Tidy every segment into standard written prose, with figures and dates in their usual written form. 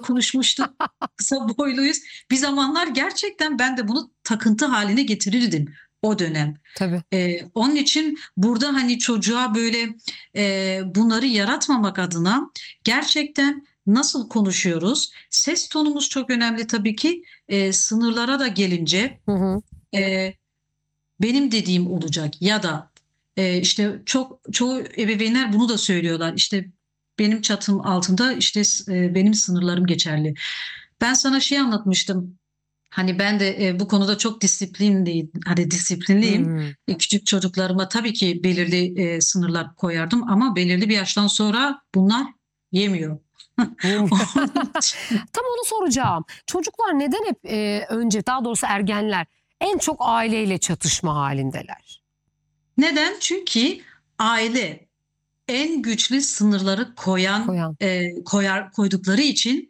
konuşmuştuk. Kısa boyluyuz. Bir zamanlar gerçekten ben de bunu takıntı haline getirirdim o dönem. Tabii. Onun için burada hani çocuğa böyle bunları yaratmamak adına gerçekten nasıl konuşuyoruz? Ses tonumuz çok önemli tabii ki. Sınırlara da gelince Hı hı. e, benim dediğim olacak ya da işte çoğu ebeveynler bunu da söylüyorlar. İşte benim çatım altında işte benim sınırlarım geçerli. Ben sana şey anlatmıştım. Hani ben de bu konuda çok disiplinliyim. Hani disiplinliyim. Hı. Küçük çocuklarıma tabii ki belirli sınırlar koyardım ama belirli bir yaştan sonra bunlar yemiyor. Yemiyor. Onun için- Tam onu soracağım. Çocuklar neden hep önce, daha doğrusu ergenler en çok aileyle çatışma halindeler? Neden? Çünkü aile en güçlü sınırları Koyan. koydukları için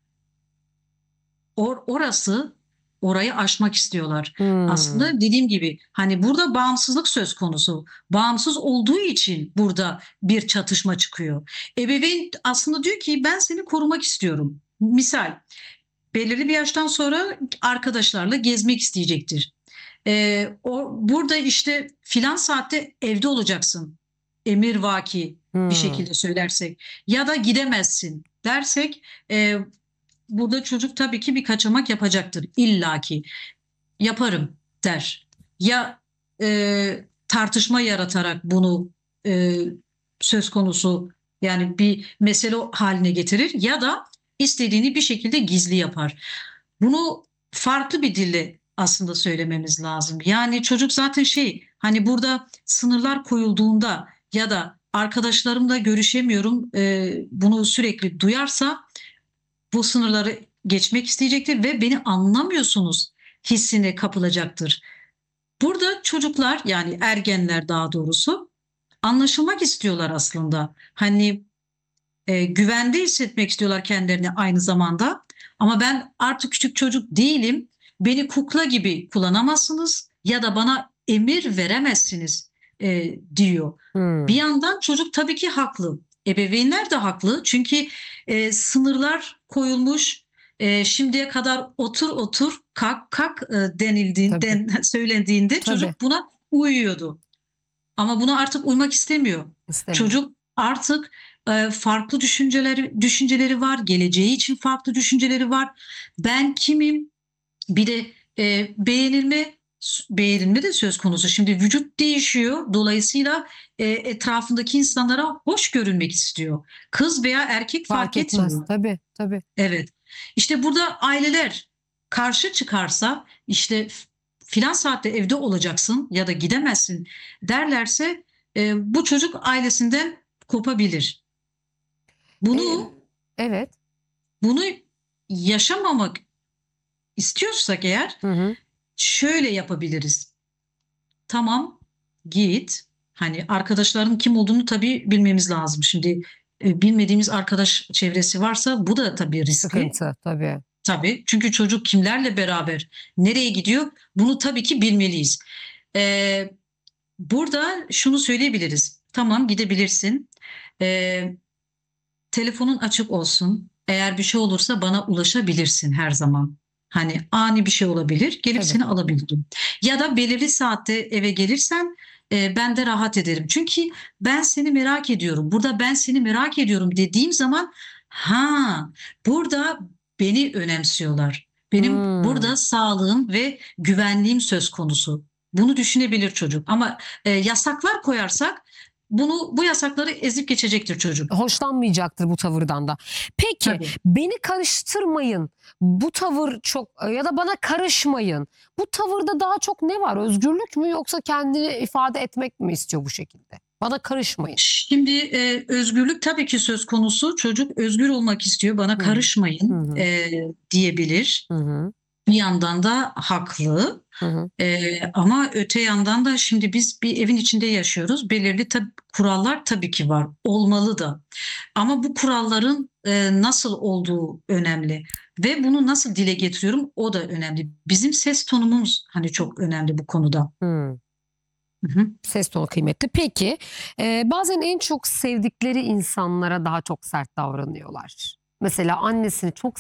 orayı aşmak istiyorlar. Hmm. Aslında dediğim gibi hani burada bağımsızlık söz konusu. Bağımsız olduğu için burada bir çatışma çıkıyor. Ebeveyn aslında diyor ki ben seni korumak istiyorum. Misal belirli bir yaştan sonra arkadaşlarla gezmek isteyecektir. Burada işte filan saatte evde olacaksın. Emirvaki bir Hmm. şekilde söylersek ya da gidemezsin dersek burada çocuk tabii ki bir kaçamak yapacaktır illaki. Yaparım der. Ya tartışma yaratarak bunu e, söz konusu yani bir mesele haline getirir ya da istediğini bir şekilde gizli yapar. Bunu farklı bir dille aslında söylememiz lazım. Yani çocuk zaten hani burada sınırlar koyulduğunda ya da arkadaşlarımla görüşemiyorum bunu sürekli duyarsa bu sınırları geçmek isteyecektir ve beni anlamıyorsunuz hissine kapılacaktır. Burada çocuklar yani ergenler daha doğrusu anlaşılmak istiyorlar aslında. Hani güvende hissetmek istiyorlar kendilerini aynı zamanda. Ama ben artık küçük çocuk değilim. Beni kukla gibi kullanamazsınız ya da bana emir veremezsiniz diyor. Bir Hmm. yandan çocuk tabii ki haklı. Ebeveynler de haklı. Çünkü sınırlar koyulmuş. Şimdiye kadar otur otur kalk kalk Tabii. söylendiğinde Tabii. çocuk buna uyuyordu. Ama buna artık uymak istemiyor. İstemiyor. Çocuk artık farklı düşünceleri var. Geleceği için farklı düşünceleri var. Ben kimim? Bir de beğenilme de söz konusu. Şimdi vücut değişiyor. Dolayısıyla etrafındaki insanlara hoş görünmek istiyor. Kız veya erkek Fark fark etmez. etmiyor. Tabii. Tabii. Evet. İşte burada aileler karşı çıkarsa işte filan saatte evde olacaksın ya da gidemezsin derlerse bu çocuk ailesinden kopabilir. E, Bunu evet. bunu yaşamamak istiyorsak eğer Hı hı. şöyle yapabiliriz. Tamam, git. Hani arkadaşların kim olduğunu tabii bilmemiz lazım. Şimdi bilmediğimiz arkadaş çevresi varsa bu da tabii riskli. Sıkıntı. Tabii. Tabii çünkü çocuk kimlerle beraber nereye gidiyor bunu tabii ki bilmeliyiz. Ee, Burada şunu söyleyebiliriz. Tamam gidebilirsin. Ee, Telefonun açık olsun. Eğer bir şey olursa bana ulaşabilirsin her zaman. Hani ani bir şey olabilir, gelip Tabii. seni alabilirim. Ya da belirli saatte eve gelirsen ben de rahat ederim. Çünkü ben seni merak ediyorum. Burada ben seni merak ediyorum dediğim zaman ha burada beni önemsiyorlar. Benim Hmm. burada sağlığım ve güvenliğim söz konusu. Bunu düşünebilir çocuk. Ama yasaklar koyarsak bu yasakları ezip geçecektir çocuk. Hoşlanmayacaktır bu tavırdan da. Peki Tabii. beni karıştırmayın. Bu tavır çok, ya da bana karışmayın. Bu tavırda daha çok ne var? Özgürlük mü, yoksa kendini ifade etmek mi istiyor bu şekilde? Bana karışmayın. Şimdi özgürlük tabii ki söz konusu. Çocuk özgür olmak istiyor. Bana Hı hı. Hı karışmayın hı. diyebilir. Hı hı. Bir yandan da haklı. Hı hı. Ama öte yandan da şimdi biz bir evin içinde yaşıyoruz. Belirli kurallar tabii ki var. Olmalı da. Ama bu kuralların nasıl olduğu önemli. Ve bunu nasıl dile getiriyorum o da önemli. Bizim ses tonumuz hani çok önemli bu konuda. Hı. Hı hı. Ses tonu kıymetli. Peki bazen en çok sevdikleri insanlara daha çok sert davranıyorlar. Mesela annesini çok